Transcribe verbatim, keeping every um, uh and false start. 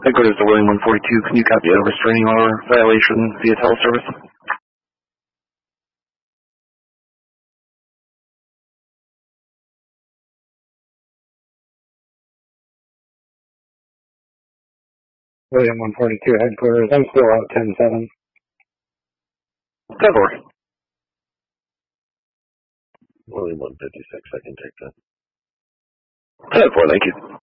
Headquarters to William one forty-two. Can you copy a restraining order violation via teleservice? William one forty-two headquarters. I'm still out ten seven. ten four. William one fifty-six, I can take that. ten four, thank you.